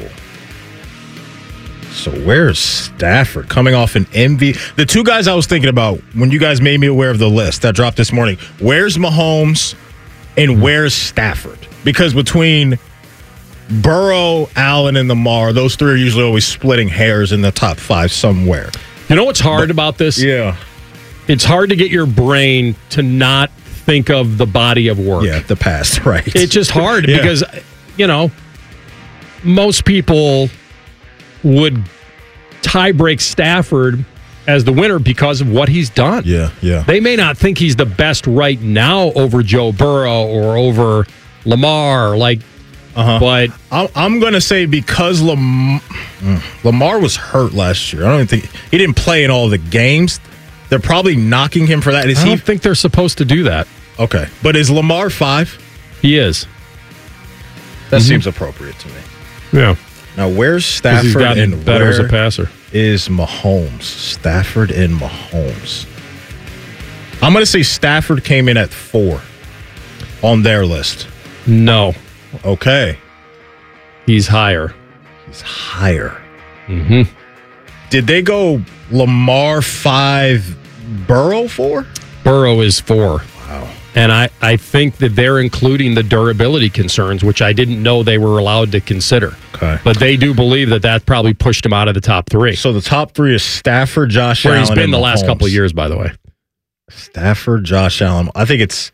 So where's Stafford coming off an MVP? The two guys I was thinking about when you guys made me aware of the list that dropped this morning, where's Mahomes and where's Stafford? Because between Burrow, Allen, and Lamar, those three are usually always splitting hairs in the top 5 somewhere. You know what's hard about this? Yeah. It's hard to get your brain to not think of the body of work. Yeah, the past, right. It's just hard because, most people would tie-break Stafford as the winner because of what he's done. Yeah. They may not think he's the best right now over Joe Burrow or over Lamar, but I'm going to say because Lamar was hurt last year. I don't even think he didn't play in all the games. They're probably knocking him for that. I don't think they're supposed to do that. Okay. But is Lamar 5? He is. That seems appropriate to me. Yeah. Now, where's Stafford he's gotten and better where as a passer? Is Mahomes? Stafford and Mahomes. I'm going to say Stafford came in at 4 on their list. No. Okay. He's higher. He's higher. Mm-hmm. Did they go Lamar 5, Burrow 4? Burrow is 4. Wow. And I think that they're including the durability concerns, which I didn't know they were allowed to consider. Okay. But they do believe that probably pushed him out of the top 3. So the top 3 is Stafford, Josh Where Allen, he's been and the Mahomes. last couple of years, by the way. Stafford, Josh Allen. I think it's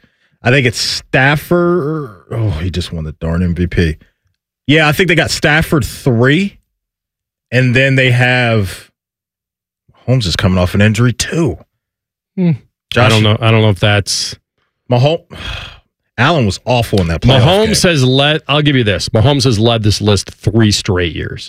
Stafford. Oh, he just won the darn MVP. Yeah, I think they got Stafford 3, and then they have Mahomes is coming off an injury too. I don't know. I don't know if that's Mahomes. Allen was awful in that playoff Mahomes game. has led. I'll give you this. Mahomes has led this list 3 straight years.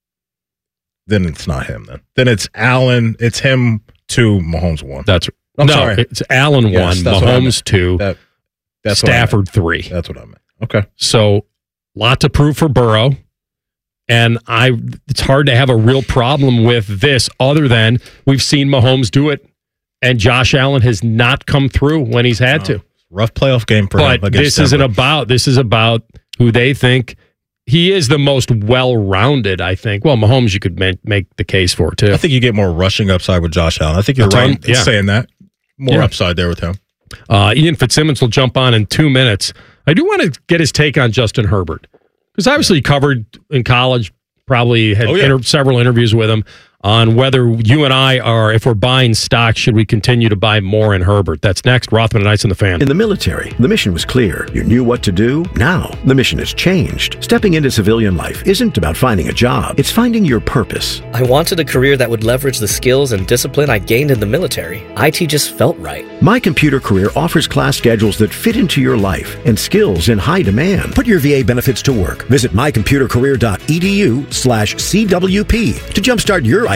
Then it's not him. Then it's Allen. It's him 2. Mahomes 1. I'm sorry. It's Allen 1. Mahomes 2. That's Stafford 3. That's what I meant. Okay. So, lot to prove for Burrow. And it's hard to have a real problem with this other than we've seen Mahomes do it, and Josh Allen has not come through when he's had to. Rough playoff game for him. But this is about who they think he is the most well-rounded, I think. Well, Mahomes you could make the case for, too. I think you get more rushing upside with Josh Allen. I think you're right in saying that. More upside there with him. Ian Fitzsimmons will jump on in 2 minutes. I do want to get his take on Justin Herbert. Because obviously he covered in college, probably had several interviews with him on whether you and I are, if we're buying stock, should we continue to buy more in Herbert? That's next. Rothman and Ice in the Fan. In the military, the mission was clear. You knew what to do. Now, the mission has changed. Stepping into civilian life isn't about finding a job. It's finding your purpose. I wanted a career that would leverage the skills and discipline I gained in the military. IT just felt right. My Computer Career offers class schedules that fit into your life and skills in high demand. Put your VA benefits to work. Visit mycomputercareer.edu/CWP to jumpstart your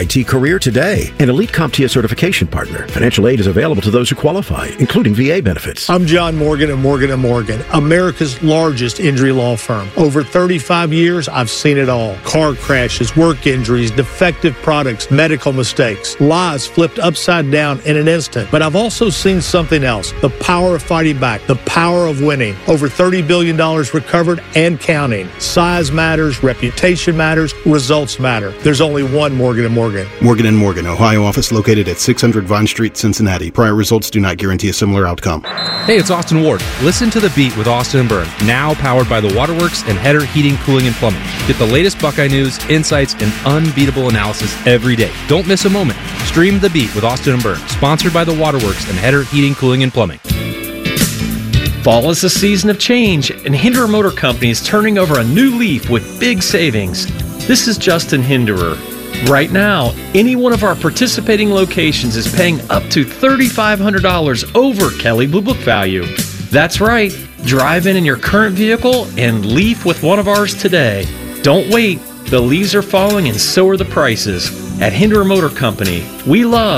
IT career today. An elite CompTIA certification partner. Financial aid is available to those who qualify, including VA benefits. I'm John Morgan of Morgan & Morgan, America's largest injury law firm. Over 35 years, I've seen it all. Car crashes, work injuries, defective products, medical mistakes, lives flipped upside down in an instant. But I've also seen something else, the power of fighting back, the power of winning. Over $30 billion recovered and counting. Size matters, reputation matters, results matter. There's only one Morgan & Morgan. Morgan & Morgan, Ohio office located at 600 Vine Street, Cincinnati. Prior results do not guarantee a similar outcome. Hey, it's Austin Ward. Listen to The Beat with Austin and Byrne, now powered by the Waterworks and Header Heating, Cooling, and Plumbing. Get the latest Buckeye news, insights, and unbeatable analysis every day. Don't miss a moment. Stream The Beat with Austin and Byrne, sponsored by the Waterworks and Header Heating, Cooling, and Plumbing. Fall is a season of change, and Hinderer Motor Company is turning over a new leaf with big savings. This is Justin Hinderer. Right now, any one of our participating locations is paying up to $3,500 over Kelley Blue Book value. That's right. Drive in your current vehicle and leaf with one of ours today. Don't wait. The leaves are falling and so are the prices. At Hinderer Motor Company, we love